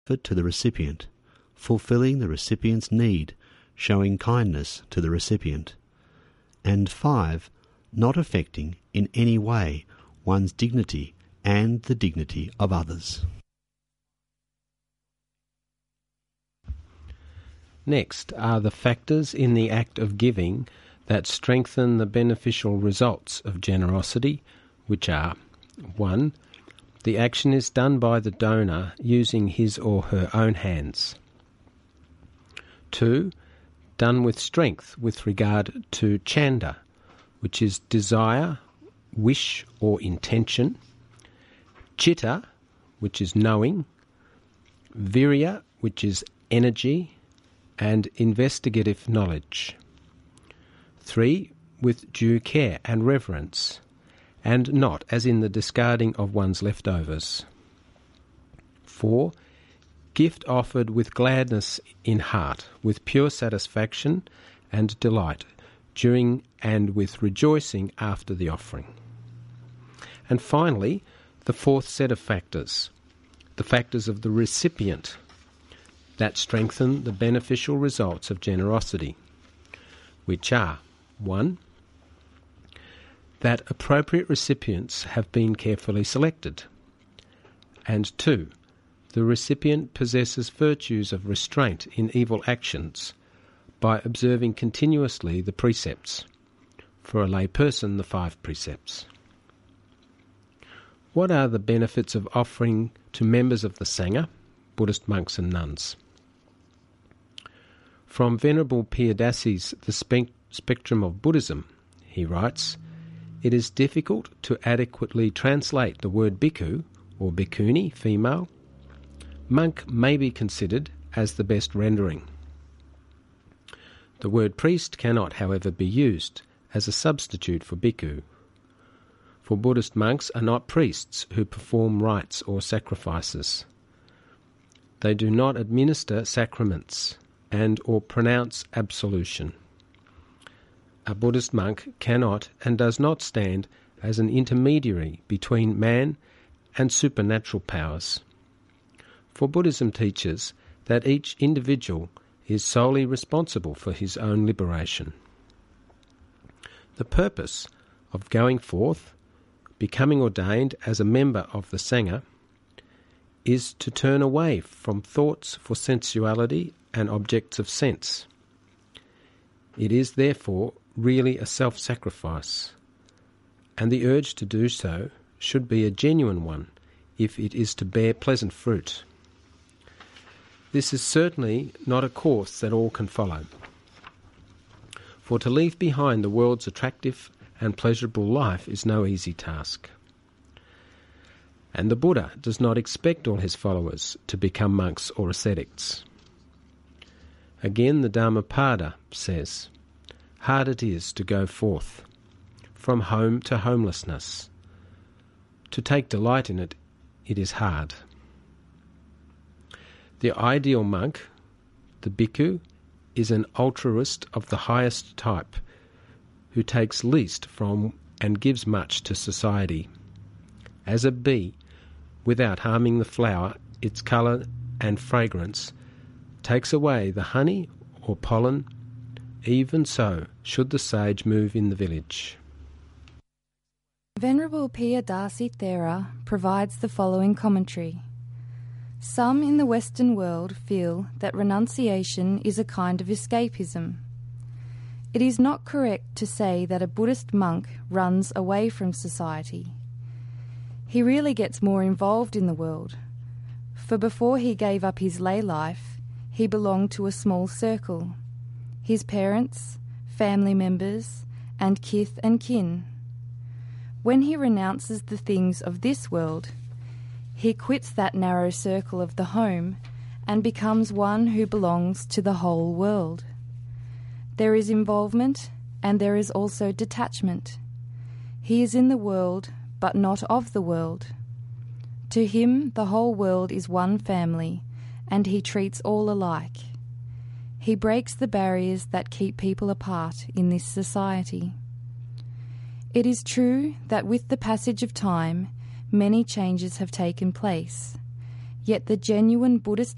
effort to the recipient, fulfilling the recipient's need, showing kindness to the recipient. And 5, not affecting in any way one's dignity and the dignity of others. Next are the factors in the act of giving that strengthen the beneficial results of generosity, which are 1. The action is done by the donor using his or her own hands. 2. Done with strength with regard to chanda, which is desire, wish or intention. Chitta, which is knowing. Virya, which is energy. And investigative knowledge. 3. With due care and reverence, and not as in the discarding of one's leftovers. 4. Gift offered with gladness in heart, with pure satisfaction and delight, during and with rejoicing after the offering. And finally, the 4th set of factors, the factors of the recipient, that strengthen the beneficial results of generosity, which are 1. That appropriate recipients have been carefully selected, and 2. The recipient possesses virtues of restraint in evil actions by observing continuously the precepts, for a lay person the 5 precepts. What are the benefits of offering to members of the Sangha, Buddhist monks and nuns? From Venerable Piyadasi's The Spectrum of Buddhism, he writes, "It is difficult to adequately translate the word bhikkhu, or bhikkhuni, female. Monk may be considered as the best rendering. The word priest cannot, however, be used as a substitute for bhikkhu. For Buddhist monks are not priests who perform rites or sacrifices. They do not administer sacraments and or pronounce absolution. A Buddhist monk cannot and does not stand as an intermediary between man and supernatural powers. For Buddhism teaches that each individual is solely responsible for his own liberation. The purpose of going forth, becoming ordained as a member of the Sangha, is to turn away from thoughts for sensuality and objects of sense. It is therefore really a self-sacrifice, and the urge to do so should be a genuine one if it is to bear pleasant fruit. This is certainly not a course that all can follow. For to leave behind the world's attractive and pleasurable life is no easy task. And the Buddha does not expect all his followers to become monks or ascetics. Again, the Dhammapada says, "Hard it is to go forth, from home to homelessness. To take delight in it, it is hard." The ideal monk, the bhikkhu, is an altruist of the highest type, who takes least from and gives much to society. As a bee, without harming the flower, its colour and fragrance, takes away the honey or pollen, even so should the sage move in the village. Venerable Piyadasi Thera provides the following commentary. Some in the Western world feel that renunciation is a kind of escapism. It is not correct to say that a Buddhist monk runs away from society. He really gets more involved in the world, for before he gave up his lay life, he belonged to a small circle, his parents, family members, and kith and kin. When he renounces the things of this world, he quits that narrow circle of the home and becomes one who belongs to the whole world. There is involvement and there is also detachment. He is in the world but not of the world. To him the whole world is one family and he treats all alike. He breaks the barriers that keep people apart in this society. It is true that with the passage of time, many changes have taken place, yet the genuine Buddhist